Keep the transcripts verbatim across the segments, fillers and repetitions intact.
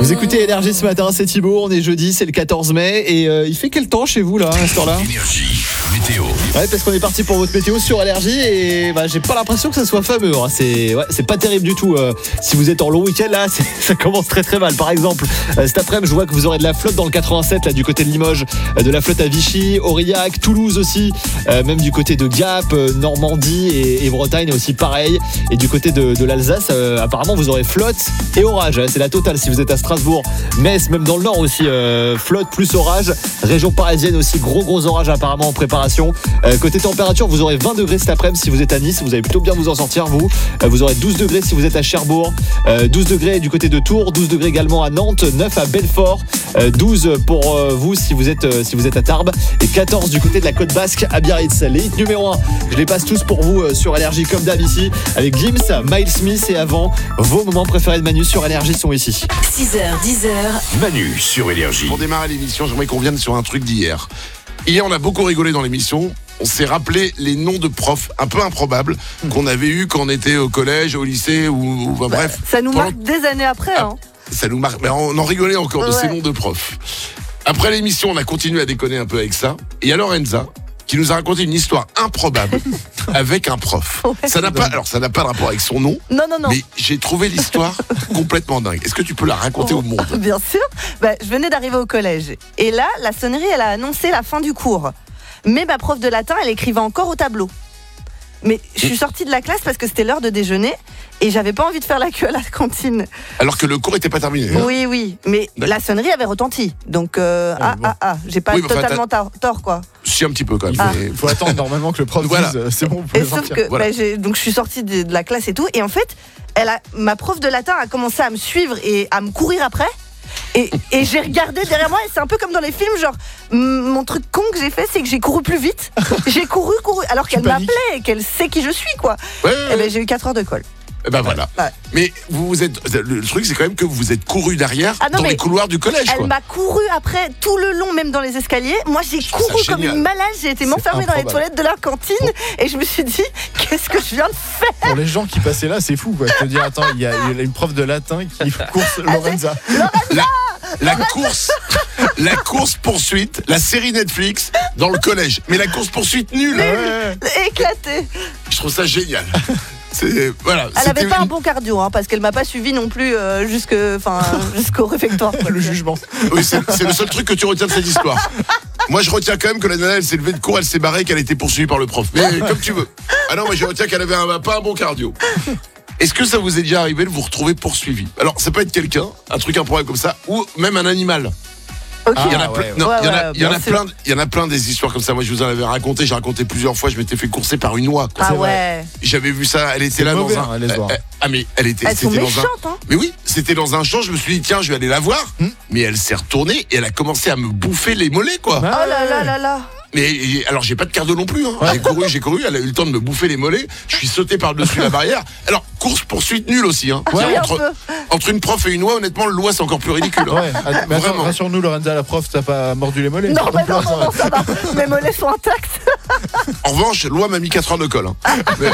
Vous écoutez Énergie ce matin, c'est Thibaut, on est jeudi, c'est le quatorze mai et euh, il fait quel temps chez vous là, à ce temps-là ? Énergie, météo. Ouais, parce qu'on est parti pour votre météo sur Énergie et bah, j'ai pas l'impression que ça soit fameux. Hein. C'est, ouais, c'est pas terrible du tout. Euh, si vous êtes en long week-end là, c'est, ça commence très très mal. Par exemple, euh, cet après-midi, je vois que vous aurez de la flotte dans le quatre-vingt-sept là du côté de Limoges, euh, de la flotte à Vichy, Aurillac, Toulouse aussi, euh, même du côté de Gap, euh, Normandie et, et Bretagne aussi pareil. Et du côté de, de l'Alsace, euh, apparemment vous aurez flotte et orage. Hein. C'est la totale si vous êtes à Strasbourg, Metz, même dans le nord aussi, euh, flotte plus orage. Région parisienne aussi, gros gros orage apparemment en préparation. Euh, côté température, vous aurez vingt degrés cet après-midi si vous êtes à Nice, vous allez plutôt bien vous en sortir vous. Euh, vous aurez douze degrés si vous êtes à Cherbourg, euh, douze degrés du côté de Tours, douze degrés également à Nantes, neuf à Belfort, euh, douze pour euh, vous si vous êtes euh, si vous êtes à Tarbes et quatorze du côté de la côte basque à Biarritz. Les hits numéro un, je les passe tous pour vous euh, sur Énergie comme d'hab ici avec Gims, Miles Smith et avant vos moments préférés de Manu sur Énergie sont ici. six heures, dix heures. Manu sur Énergie. Pour démarrer l'émission, j'aimerais qu'on vienne sur un truc d'hier. Hier, on a beaucoup rigolé dans l'émission. On s'est rappelé les noms de profs un peu improbables qu'on avait eus quand on était au collège, au lycée ou, ou bah, bref. Ça nous pendant... marque des années après. Ah, hein. Ça nous marque, mais on en rigolait encore de ouais. ces noms de profs. Après l'émission, on a continué à déconner un peu avec ça. Et il y a Lorenza qui nous a raconté une histoire improbable avec un prof. Ouais. Ça n'a pas, alors ça n'a pas de rapport avec son nom. Non, non, non. Mais j'ai trouvé l'histoire complètement dingue. Est-ce que tu peux la raconter oh, au monde ? Bien sûr. Bah, je venais d'arriver au collège. Et là, la sonnerie, elle a annoncé la fin du cours. Mais ma prof de latin, elle écrivait encore au tableau. Mais je suis sortie de la classe parce que c'était l'heure de déjeuner et j'avais pas envie de faire la queue à la cantine. Alors que le cours n'était pas terminé. Hein ? Oui, oui. Mais D'accord. la sonnerie avait retenti. Donc, euh, Ah, ah, bon. ah, ah. J'ai pas Oui, mais enfin, totalement tar- tort, quoi. Si, un petit peu quand même. Ah. mais- Il faut attendre normalement que le prof Voilà. dise euh, c'est bon, vous pouvez Et sauf sortir. que Voilà. bah, j'ai, donc je suis sortie de, de la classe et tout, et en fait, elle a, ma prof de latin a commencé à me suivre et à me courir après. Et, et j'ai regardé derrière moi et c'est un peu comme dans les films, genre m- mon truc con que j'ai fait, c'est que j'ai couru plus vite. J'ai couru, couru, alors qu'elle paniques. m'appelait et qu'elle sait qui je suis, quoi. Ouais, ouais, Et ben ouais. j'ai eu quatre heures de colle. Eh ben voilà. Ouais. Mais vous vous êtes. Le truc, c'est quand même que vous vous êtes couru derrière Ah non, dans mais les couloirs du collège, Elle quoi. m'a couru après tout le long, même dans les escaliers. Moi, j'ai trouve ça couru comme génial. une malade. J'ai été C'est m'enfermer dans les improbable. toilettes de la cantine et je me suis dit, qu'est-ce que je viens de faire? Pour les gens qui passaient là, c'est fou quoi. Je te dire, attends, il y, a il y a une prof de latin qui course Lorenza. La, la course, la course poursuite, la série Netflix dans le collège. Mais la course poursuite nulle. Ouais. Éclaté. Je trouve ça génial. C'est voilà. Elle c'était avait pas une- un bon cardio, hein, parce qu'elle m'a pas suivi non plus euh, jusque, enfin, jusqu'au réfectoire. quoi. Le jugement. Oui, c'est, c'est le seul truc que tu retiens de cette histoire. Moi, je retiens quand même que la nana, elle s'est levée de cours, elle s'est barrée, qu'elle a été poursuivie par le prof. Mais comme tu veux. Ah non, moi, je retiens qu'elle avait un, pas un bon cardio. Est-ce que ça vous est déjà arrivé de vous retrouver poursuivi ? Alors, ça peut être quelqu'un, un truc improbable comme ça, ou même un animal. Ok. Il y en a Ah, plein. ouais, Non, ouais. il y en a, Ouais, il y en a bien sûr. plein. Il y en a plein des histoires comme ça. Moi, je vous en avais raconté. J'ai raconté plusieurs fois. Je m'étais fait courser par une oie. quoi. Ah c'est vrai. ouais. J'avais vu ça. Elle était C'est là mauvais, dans hein, un. allez se voir. Euh, euh, ah mais elle était. Elles sont c'était dans un. méchantes, hein. Mais oui, c'était dans un champ. Je me suis dit tiens, je vais aller la voir. Hmm. Mais elle s'est retournée et elle a commencé à me bouffer les mollets quoi. Ah, Oh là là là là. Mais et- alors j'ai pas de cardio non plus. Hein. J'ai couru, j'ai couru. Elle a eu le temps de me bouffer les mollets. Je suis sauté par dessus la barrière. Alors course poursuite nulle aussi. Hein. Oui, un entre, peu. entre une prof et une oie, honnêtement, l'oie c'est encore plus ridicule. hein. Ouais, att- mais attends, Vraiment. rassure-nous Lorenza, la prof, t'as pas mordu les mollets? Non, mais non, ça non, va. non, ça va. Mes mollets sont intacts. En revanche, l'oie m'a mis quatre heures de colle. hein. Mais-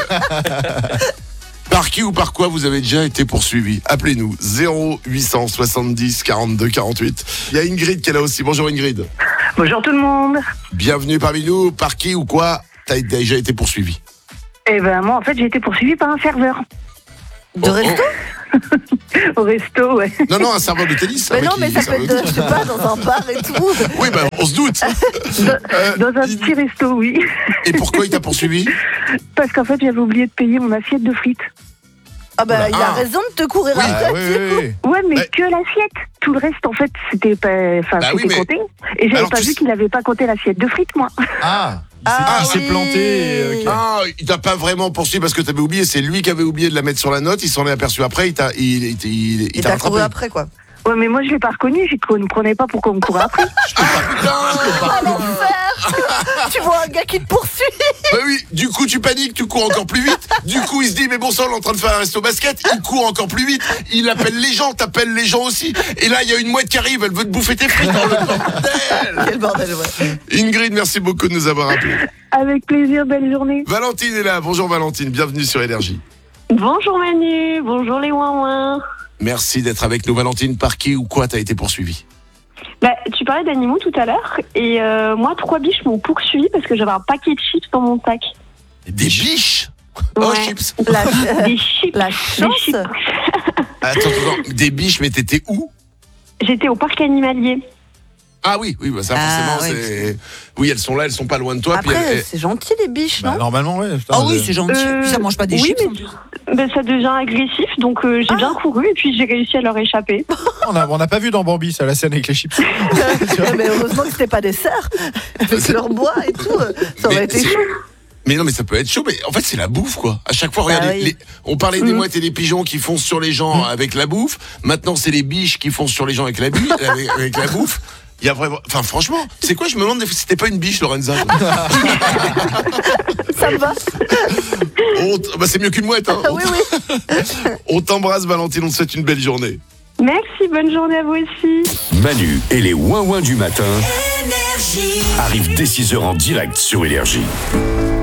Par qui ou par quoi vous avez déjà été poursuivi ? Appelez-nous zéro huit cent soixante-dix quarante-deux quarante-huit. Il y a Ingrid qui est là aussi. Bonjour Ingrid. Bonjour tout le monde. Bienvenue parmi nous. Par qui ou quoi t'as déjà été poursuivi ? Eh ben moi en fait j'ai été poursuivie par un serveur De resto? au resto, ouais. Non, non, un serveur de tennis. Mais ouais, non, qui- mais ça peut serveur être, de de- je tennis. sais pas, dans un bar et tout. Oui, bah on se doute. Euh, Dans un il- petit resto, oui. Et pourquoi il t'a poursuivi ? Parce qu'en fait j'avais oublié de payer mon assiette de frites. Ah bah, il a Ah. raison de te courir Oui. après. Ah, oui, oui, oui. Ouais, mais Ouais. que l'assiette. Tout le reste en fait c'était pas, enfin Bah oui, c'était mais- compté. Et j'avais Alors, pas tu vu sais- qu'il avait pas compté l'assiette de frites, moi. Ah, il s'est, Ah, il s'est oui. planté. ok. Ah, il t'a pas vraiment poursuivi parce que t'avais oublié. C'est lui qui avait oublié de la mettre sur la note. Il s'en est aperçu après. Il t'a, il, il, il, il Il t'a t'a couru rattrapé. après, quoi. Ouais, mais moi je l'ai pas reconnu, je ne comprenais pas pourquoi on me courait après. Ah, l'enfer. Tu vois un gars qui te poursuit. Bah oui, du coup tu paniques, tu cours encore plus vite. Du coup il se dit mais bon sang, on est en train de faire un resto basket. Il court encore plus vite. Il appelle les gens, t'appelles les gens aussi. Et là il y a une mouette qui arrive, elle veut te bouffer tes frites. Oh, le bordel. Quel bordel, ouais. Ingrid, merci beaucoup de nous avoir appelés. Avec plaisir, belle journée. Valentine est là. Bonjour Valentine, bienvenue sur Énergie. Bonjour Manu, bonjour les ouin-ouin. Merci d'être avec nous, Valentine. Par qui ou quoi t'as été poursuivi? Bah, tu parlais d'animaux tout à l'heure et euh, moi, trois biches m'ont poursuivi parce que j'avais un paquet de chips dans mon sac. Des biches? Oh, Ouais. chips. La, Des chips. la Des chance. chips. Attends, attends, des biches, mais t'étais où? J'étais au parc animalier. Ah oui, oui, bah ça Ah, forcément, ouais. c'est. Oui, elles sont là, elles sont pas loin de toi. puis Après, elles- c'est gentil les biches, Bah, non? normalement, ouais. putain, Ah oui, de- c'est gentil. Euh, Puis ça mange pas des oui, chips. mais- en plus. Ben, ça devient agressif, donc euh, j'ai Ah. bien couru et puis j'ai réussi à leur échapper. On a- on n'a pas vu dans Bambi, ça, la scène avec les chips. Tu vois. Mais heureusement que c'était pas des sœurs avec leur bois et tout. Ça aurait Mais été c'est- chaud. Mais non, mais ça peut être chaud. Mais en fait, c'est la bouffe, quoi. À chaque fois, Bah regardez, oui. les- on parlait des Mm. mouettes et des pigeons qui foncent sur les gens avec la bouffe. Maintenant, c'est les biches qui foncent sur les gens avec la, bu- avec, avec la bouffe. Il y a vraiment. Enfin, franchement, c'est quoi? Je me demande des fois si c'était pas une biche, Lorenza. Ça me va. On t- bah, c'est mieux qu'une mouette. Hein. Ah oui, oui. On t'embrasse, Valentine. On te souhaite une belle journée. Merci, bonne journée à vous aussi. Manu et les ouin-ouin du matin arrivent dès six heures en direct sur Énergie.